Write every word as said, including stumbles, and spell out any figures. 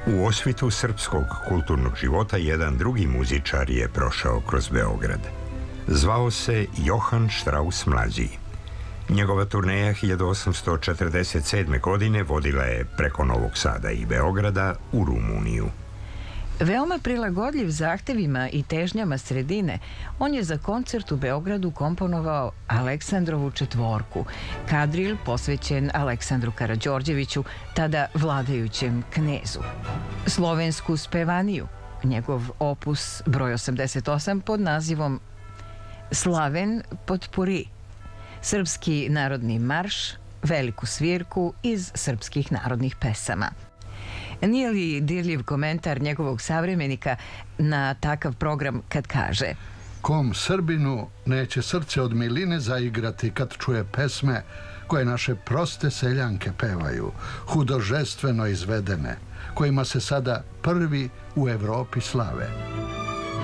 U osvitu srpskog kulturnog života jedan drugi muzičar je prošao kroz Beograd. Zvao se Johan Strauss mlađi. Njegova turneja hiljadu osamsto četrdeset sedme. godine vodila je preko Novog Sada i Beograda u Rumuniju. Veoma prilagodljiv zahtevima i težnjama sredine, on je za koncert u Beogradu komponovao Aleksandrovu četvorku, kadril posvećen Aleksandru Karađorđeviću, tada vladajućem knezu. Slovensku spevaniju, njegov opus broj osamdeset osam pod nazivom Slaven potpuri, srpski narodni marš, veliku svirku iz srpskih narodnih pesama. Nije li dirljiv komentar njegovog savremenika na takav program kad kaže: Kom Srbinu neće srce od miline zaigrati kad čuje pesme koje naše proste seljanke pevaju, hudožestveno izvedene, kojima se sada prvi u Evropi slave.